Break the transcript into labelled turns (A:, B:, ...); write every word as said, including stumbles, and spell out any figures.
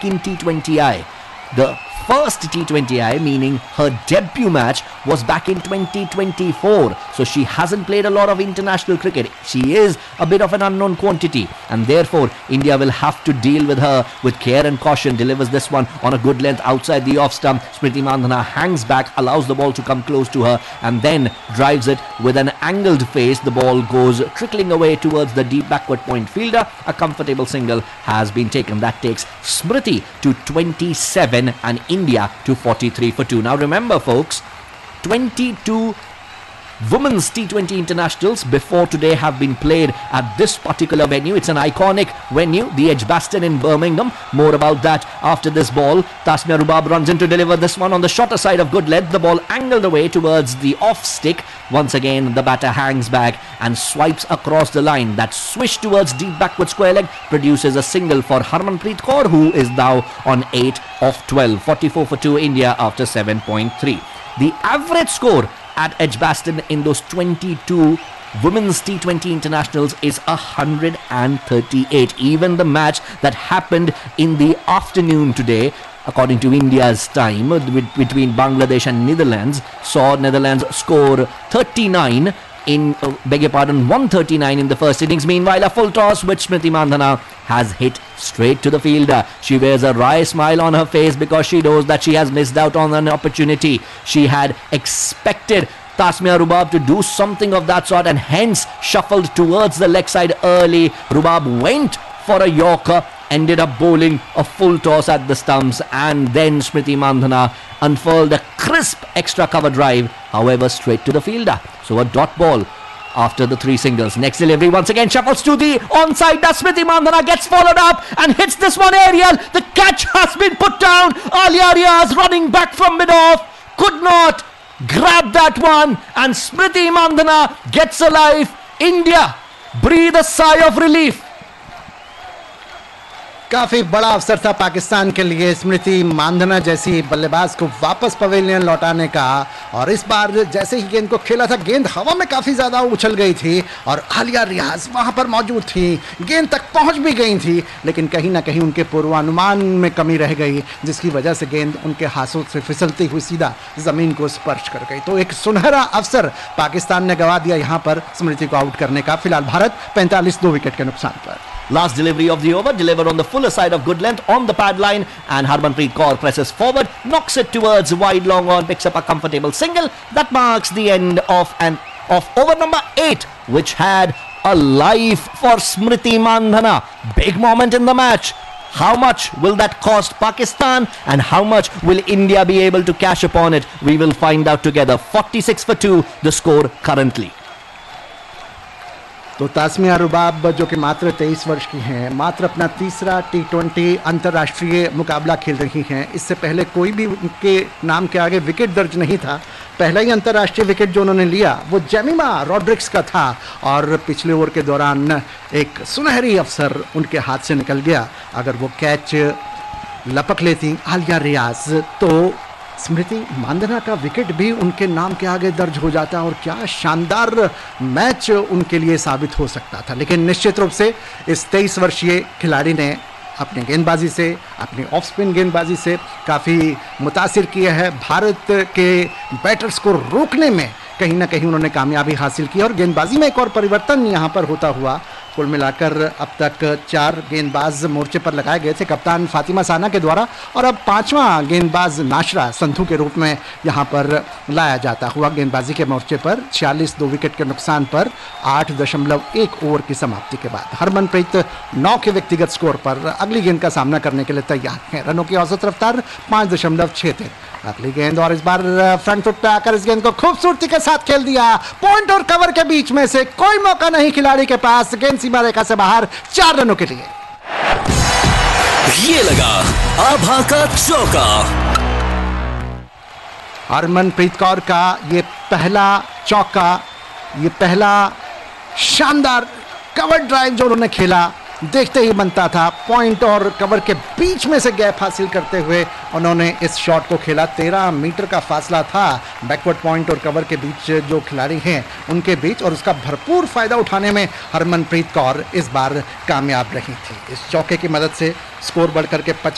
A: back in T twenty I. The first T twenty I, meaning her debut match, was back in twenty twenty-four. So she hasn't played a lot of international cricket. She is a bit of an unknown quantity, and therefore India will have to deal with her with care and caution. Delivers this one on a good length outside the off stump. Smriti Mandhana hangs back, allows the ball to come close to her, and then drives it with an angled face. The ball goes trickling away towards the deep backward point fielder. A comfortable single has been taken. That takes Smriti to twenty-seven and India to forty-three for two. Now remember, folks, twenty-two women's T twenty internationals before today have been played at this particular venue. It's an iconic venue, the Edgbaston in Birmingham. More about that after this ball. Tasmia Rubab runs in to deliver this one on the shorter side of good length. The ball angled away towards the off stick. Once again, the batter hangs back and swipes across the line. That swish towards deep backward square leg produces a single for Harmanpreet Kaur, who is now on eight of twelve. forty-four for two India after seven point three. The average score at Edgbaston in those twenty-two women's T twenty internationals is one hundred thirty-eight. Even the match that happened in the afternoon today, according to India's time, between Bangladesh and Netherlands, saw Netherlands score thirty-nine in, uh, beg your pardon, one thirty-nine in the first innings. Meanwhile, a full toss which Smriti Mandhana has hit straight to the fielder. She wears a wry smile on her face because she knows that she has missed out on an opportunity. She had expected Tasmia Rubab to do something of that sort and hence shuffled towards the leg side early. Rubab went for a Yorker, ended up bowling a full toss at the stumps, and then Smriti Mandhana unfurled a crisp extra cover drive, however straight to the fielder. So a dot ball after the three singles. Next delivery once again shuffles to the onside. That Smriti Mandhana gets followed up and hits this one aerial. The catch has been put down. Alia Riaz running back from mid-off could not grab that one, and Smriti Mandhana gets alive. India breathe a sigh of relief.
B: काफी बड़ा अवसर था पाकिस्तान के लिए स्मृति मांधना जैसी बल्लेबाज को वापस पवेलियन लौटाने का, और इस बार जैसे ही गेंद को खेला था गेंद हवा में काफी ज्यादा उछल गई थी और आलिया रियाज वहां पर मौजूद थी, गेंद तक पहुंच भी गई थी, लेकिन कहीं ना कहीं उनके पूर्वानुमान में कमी रह गई जिसकी वजह से गेंद उनके हाथों से फिसलती हुई सीधा जमीन को स्पर्श कर गई। तो एक सुनहरा अवसर पाकिस्तान ने गंवा दिया यहां पर स्मृति को आउट करने का। फिलहाल भारत पैंतालीस दो विकेट के नुकसान पर।
A: Last delivery of the over, delivered on the fuller side of good length on the pad line, and Harmanpreet Kaur presses forward, knocks it towards wide long on, picks up a comfortable single. That marks the end of an of over number eight, which had a life for Smriti Mandhana. Big moment in the match. How much will that cost Pakistan, and how much will India be able to cash upon it? We will find out together. forty-six for two, the score currently.
B: तो तास्मिया रुबाब जो कि मात्र तेईस वर्ष की हैं, मात्र अपना तीसरा टी ट्वेंटी अंतर्राष्ट्रीय मुकाबला खेल रही हैं। इससे पहले कोई भी उनके नाम के आगे विकेट दर्ज नहीं था। पहला ही अंतर्राष्ट्रीय विकेट जो उन्होंने लिया वो जेमिमा रॉड्रिक्स का था, और पिछले ओवर के दौरान एक सुनहरी अवसर उनके हाथ से निकल गया। अगर वो कैच लपक लेती आलिया रियाज तो स्मृति मांधना का विकेट भी उनके नाम के आगे दर्ज हो जाता, और क्या शानदार मैच उनके लिए साबित हो सकता था। लेकिन निश्चित रूप से इस तेईस वर्षीय खिलाड़ी ने अपनी गेंदबाजी से, अपनी ऑफ स्पिन गेंदबाजी से काफ़ी मुतासिर किया है। भारत के बैटर्स को रोकने में कहीं ना कहीं उन्होंने कामयाबी हासिल की, और गेंदबाजी में एक और परिवर्तन यहाँ पर होता हुआ कुल मिलाकर अब तक चार गेंदबाज मोर्चे पर लगाए गए थे कप्तान फातिमा साना के द्वारा, और अब पांचवां गेंदबाज नाशरा संधू के रूप में यहां पर लाया जाता हुआ गेंदबाजी के मोर्चे पर छियालीस दो विकेट के नुकसान पर आठ दशमलव एक ओवर की समाप्ति के बाद हरमनप्रीत नौ के व्यक्तिगत स्कोर पर अगली गेंद का सामना करने के लिए तैयार है। रनों की औसत रफ्तार पाँच दशमलव छः थे। अगली गेंद, और इस बार फ्रंट फुट पे आकर इस गेंद को खूबसूरती के साथ खेल दिया। पॉइंट और कवर के बीच में से कोई मौका नहीं खिलाड़ी के पास, गेंद सीमा रेखा से बाहर, चार रनों के लिए।
C: ये लगा आभा का चौका।
B: हरमनप्रीत कौर का ये पहला चौका, ये पहला शानदार कवर ड्राइव जो उन्होंने खेला, देखते ही बनता था। पॉइंट और कवर के बीच में से गैप हासिल करते हुए उन्होंने इस शॉट को खेला। तेरह मीटर का फासला था बैकवर्ड पॉइंट और कवर के बीच जो खिलाड़ी हैं उनके बीच, और उसका भरपूर फायदा उठाने में हरमनप्रीत कौर इस बार कामयाब रही थी। इस चौके की मदद से स्कोर बढ़कर के